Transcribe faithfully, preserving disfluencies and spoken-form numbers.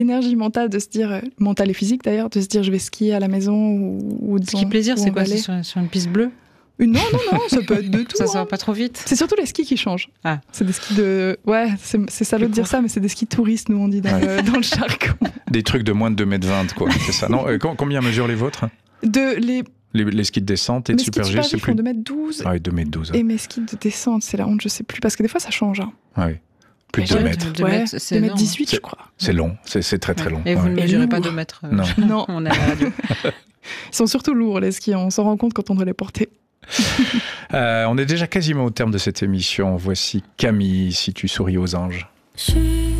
énergie mentale de se dire, euh, mentale et physique d'ailleurs, de se dire je vais skier à la maison ou, ou dans, Ski plaisir, ou c'est en quoi? C'est vallée. sur, sur une piste bleue? Non, non, non, ça peut être de tout. Ça, hein. ça va pas trop vite? C'est surtout les skis qui changent. Ah. C'est des skis de... Ouais, c'est, c'est salaud de dire ça, mais c'est des skis touristes, nous on dit dans, Ouais. le, dans le jargon. Des trucs de moins de deux mètres vingt, quoi. C'est ça. Non, euh, com- combien mesurent les vôtres? De, les les, les skis de descente et de mes skis de super G, super c'est G plus... font deux mètres douze. Ah oui, deux mètres douze. Et mes skis de descente, c'est la honte, je sais plus, parce que des fois ça change. Hein. Ah oui. Plus de Ouais, deux mètres. Deux ouais, mètres, c'est deux mètres énorme. dix-huit, C'est- je crois. C'est long, c'est, c'est très très long. Et vous Ouais. ne Et mesurez pas lourd. deux mètres? euh, Non. Non, On est à la radio. ils sont surtout lourds les skis, on s'en rend compte quand on doit les porter. Euh, on est déjà quasiment au terme de cette émission. Voici Camille, Si tu souris aux anges. Je